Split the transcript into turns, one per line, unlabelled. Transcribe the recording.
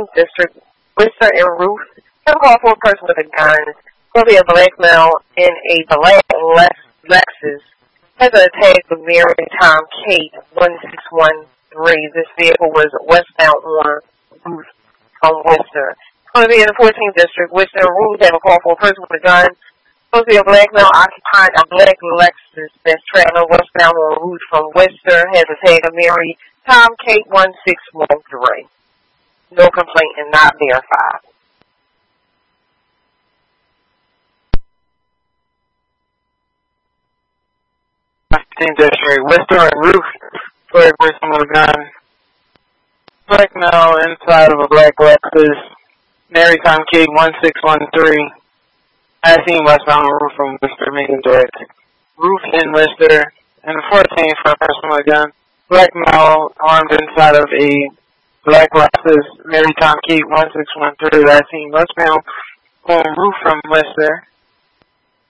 14th District, Worcester and Ruth have called for a person with a gun, probably a black male in a black Lexus, has attacked the Mary Tom Kate 1613. This vehicle was westbound on Ruth from Worcester. Going to be in the 14th District, Worcester and Ruth have a call for a person with a gun, supposed to be a black male occupying a black Lexus that's traveling westbound on Ruth from Worcester, has attacked a Mary Tom Kate 1613. No complaint and not verified.
15th District, Worcester and Ruth for a person with a gun. Black male inside of a black Lexus, Mary Tom Kate 1613. As seen westbound on Ruth from Worcester, making direct. Ruth in Worcester, and the 14th for a person with a gun. Black male armed inside of a black Lexus, Mary Tom Kate 1613. As seen westbound on Ruth from Worcester.